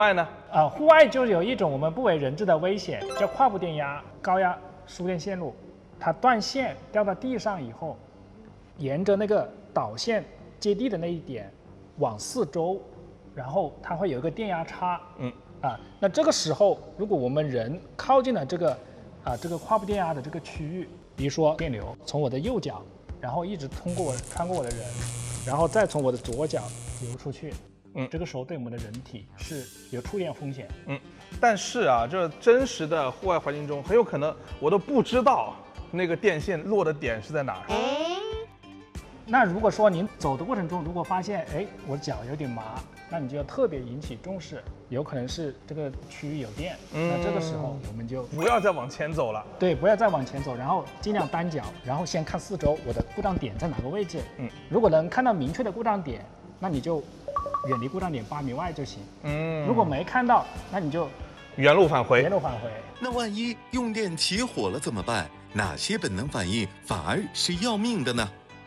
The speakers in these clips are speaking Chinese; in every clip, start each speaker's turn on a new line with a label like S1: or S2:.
S1: 外呢？
S2: 户外就是有一种我们不为人知的危险，叫跨步电压高压输电线路，它断线掉到地上以后，沿着那个导线接地的那一点往四周，然后它会有一个电压差。那这个时候，如果我们人靠近了这个跨步电压的这个区域，比如说电流从我的右脚，然后一直穿过我的人，然后再从我的左脚流出去。这个时候对我们的人体是有触电风险。
S1: 但是啊，这真实的户外环境中，很有可能我都不知道那个电线落的点是在哪儿。
S2: 那如果说您走的过程中，如果发现我脚有点麻，那你就要特别引起重视，有可能是这个区域有电。那这个时候我们就
S1: 不要再往前走了。
S2: 对，不要再往前走，然后尽量单脚，然后先看四周我的故障点在哪个位置。如果能看到明确的故障点，那你就远离故障点8米外就行。如果没看到，那你就
S1: 原路返回。
S3: 那万一用电起火了怎么办？哪些本能反应反而是要命的呢？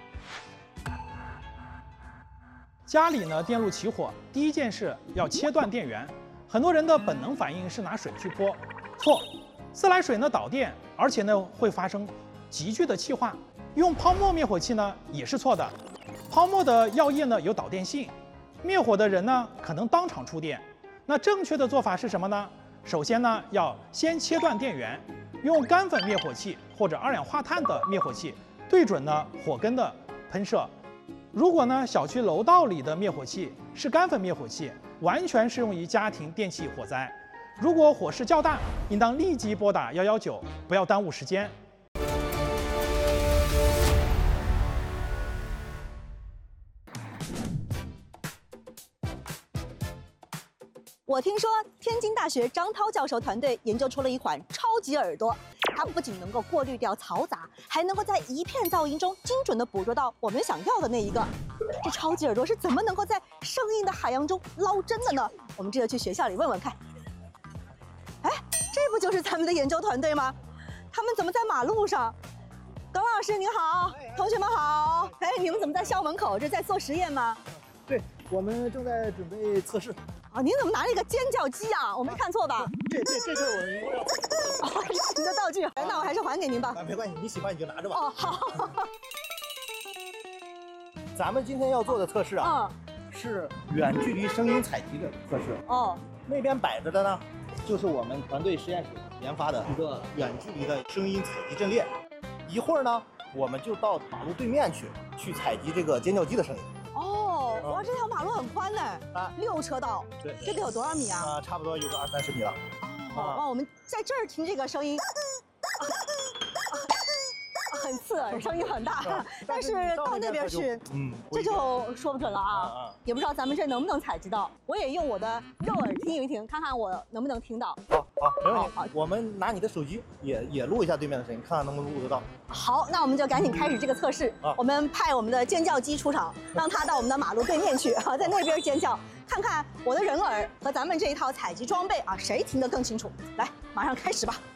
S4: 家里呢电路起火，第一件事要切断电源。很多人的本能反应是拿水去泼，错。自来水呢导电，而且呢会发生急剧的气化。用泡沫灭火器呢也是错的。泡沫的药液呢有导电性，灭火的人呢可能当场触电。那正确的做法是什么呢？首先呢要先切断电源，用干粉灭火器或者2氧化碳的灭火器对准呢火根的喷射。如果呢小区楼道里的灭火器是干粉灭火器，完全适用于家庭电器火灾。如果火势较大，应当立即拨打119，不要耽误时间。
S5: 我听说天津大学张涛教授团队研究出了一款超级耳朵，它不仅能够过滤掉嘈杂，还能够在一片噪音中精准地捕捉到我们想要的那一个。这超级耳朵是怎么能够在声音的海洋中捞针的呢？我们这就去学校里问问看。这不就是咱们的研究团队吗？他们怎么在马路上？耿老师您好，同学们好。你们怎么在校门口？这在做实验吗？
S6: 对，我们正在准备测试。
S5: 您怎么拿了一个尖叫鸡啊？我没看错吧？
S6: 这就是我们要
S5: 您的道具，那我还是还给您吧。
S6: 没关系，你喜欢你就拿着吧。
S5: 好。
S6: 咱们今天要做的测试啊，是远距离声音采集的测试。那边摆着的呢，就是我们团队实验室研发的一个远距离的声音采集阵列。一会儿呢，我们就到马路对面去采集这个尖叫鸡的声音。
S5: 哇，这条马路很宽呢，6车道。
S6: 对，
S5: 这得有多少米啊？
S6: 差不多有个20-30米了。
S5: 哇，我们在这儿听这个声音，很刺耳，声音很大。但是到那边去，这就说不准了啊。也不知道咱们这能不能采集到。我也用我的肉耳听一听，看看我能不能听到。
S6: 好，没问题。我们拿你的手机也录一下对面的声音，看看能不能录得到。
S5: 好，那我们就赶紧开始这个测试。我们派我们的尖叫鸡出场，让它到我们的马路对面去在那边尖叫，看看我的人耳和咱们这一套采集装备谁听得更清楚。来，马上开始吧。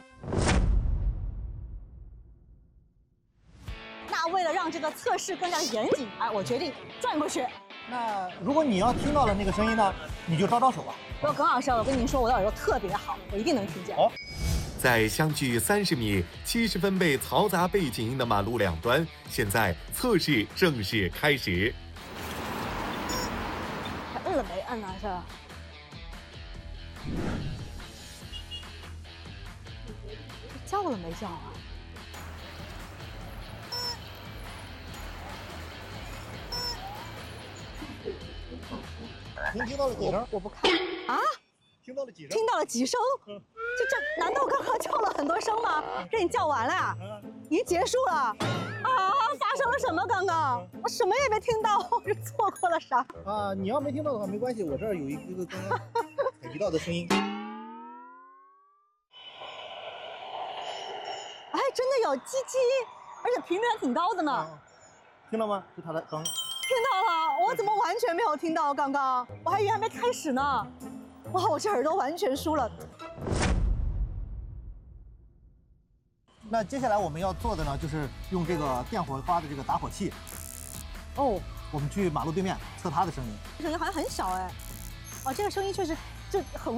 S5: 那为了让这个测试更加严谨，我决定转过去。
S6: 那如果你要听到了那个声音呢，你就招手吧。
S5: 耿老师，我跟您说，我的耳朵特别好，我一定能听见。
S3: 在相距30米、70分贝嘈杂背景音的马路两端，现在测试正式开始。
S5: 他摁了没摁啊？是？叫了没叫啊？
S6: 您听到了几声？
S5: 我不看啊。
S6: 听到了几声？
S5: 听到了几声？这难道刚刚叫了很多声吗？这你叫完了呀？已经结束了。发生了什么？刚刚我什么也没听到，我是错过了啥？
S6: 你要没听到的话没关系，我这儿有一个刚刚采集到的声音。
S5: 真的有叽叽，而且频率还挺高的呢。
S6: 听到吗？是他的刚。
S5: 听到了，我怎么完全没有听到？刚刚我还以为还没开始呢。哇，我这耳朵完全输了。
S6: 那接下来我们要做的呢，就是用这个电火花的这个打火器。
S5: 我
S6: 们去马路对面测它的声音。
S5: 声音好像很小这个声音确实就很。